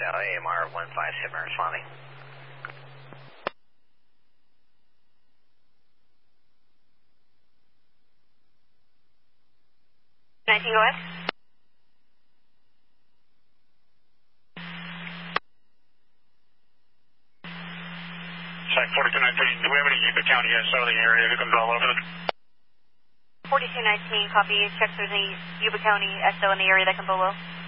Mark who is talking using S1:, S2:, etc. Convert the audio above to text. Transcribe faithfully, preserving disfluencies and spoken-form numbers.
S1: Shadow, A M R one five seven responding.
S2: nineteen, go ahead.
S3: Check forty-two nineteen, do we have any Yuba County S O in the area who comes all over it?
S2: forty-two nineteen, copy. Check if there's any Yuba County S O in the area that can below.